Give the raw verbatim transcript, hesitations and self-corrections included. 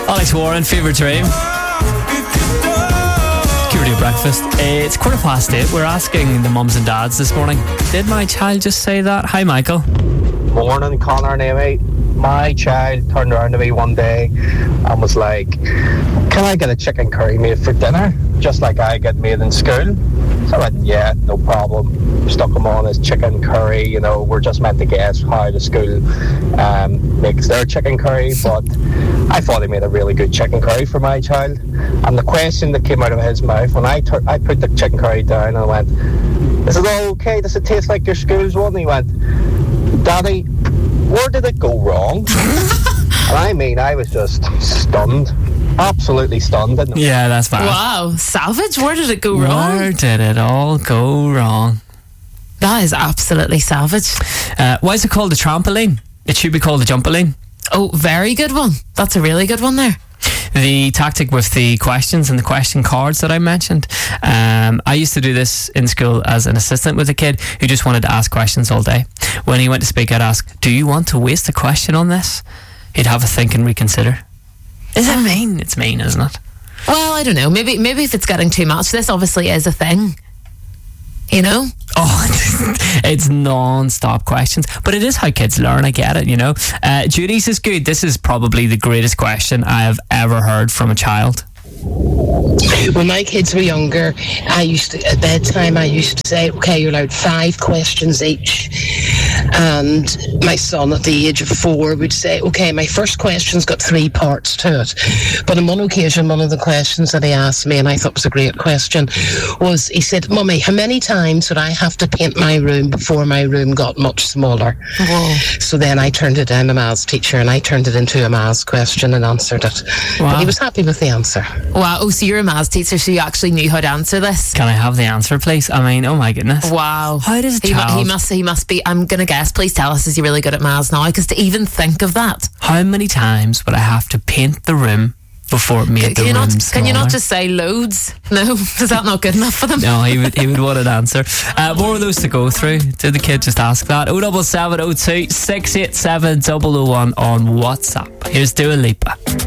Alex Warren, Fever Dream. Security breakfast. It's quarter past eight. We're asking the mums and dads this morning, did my child just say that? Hi, Michael. Morning, Connor and Amy. My child turned around to me one day and was like, can I get a chicken curry made for dinner? Just like I get made in school. So I went, yeah, no problem. Stuck him on his chicken curry. You know, we're just meant to guess how the school um, makes their chicken curry. But I thought he made a really good chicken curry for my child. And the question that came out of his mouth, when I, tur- I put the chicken curry down and I went, is it all okay? Does it taste like your school's one? And he went, Daddy, where did it go wrong? And I mean, I was just stunned. Absolutely stunned. Didn't it? Yeah, that's bad. Wow, savage. Where did it go wrong? Where did it all go wrong? That is absolutely savage. Uh, why is it called a trampoline? It should be called a jumpaline. Oh, very good one. That's a really good one there. The tactic with the questions and the question cards that I mentioned. Um, I used to do this in school as an assistant with a kid who just wanted to ask questions all day. When he went to speak, I'd ask, do you want to waste a question on this? He'd have a think and reconsider. Is it mean? It's mean, isn't it? Well, I don't know. Maybe maybe if it's getting too much, this obviously is a thing. You know? Oh, it's non-stop questions. But it is how kids learn, I get it, you know. Uh, Judy's is good. This is probably the greatest question I have ever heard from a child. When my kids were younger, I used to, at bedtime, I used to say, okay, you're allowed five questions each. And my son at the age of four would say, okay, my first question's got three parts to it. But on one occasion, one of the questions that he asked me, and I thought was a great question, was, he said, Mummy, how many times would I have to paint my room before my room got much smaller? Whoa. So then I turned it, I'm a maths teacher, and I turned it into a maths question and answered it. Wow. But he was happy with the answer. Wow. Oh, so you're a maths teacher, so you actually knew how to answer this? Can I have the answer, please? I mean, oh my goodness. Wow. How does a he, child... he must he must be, I'm going to guess, please tell us, is he really good at maths now? Because to even think of that. How many times would I have to paint the room before it made Can, the you room not, smaller? can you not just say loads? No? Is that not good enough for them? No, he would he would want an answer. Uh, more of those to go through. Did the kid just ask that? oh double seven oh two, six eight seven, double oh one on WhatsApp. Here's Dua Lipa.